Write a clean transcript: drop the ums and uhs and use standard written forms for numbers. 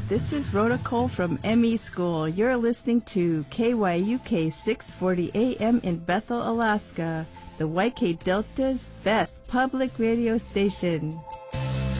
This is Rhoda Cole from ME School. You're listening to KYUK 640 AM in Bethel, Alaska, the YK Delta's best public radio station.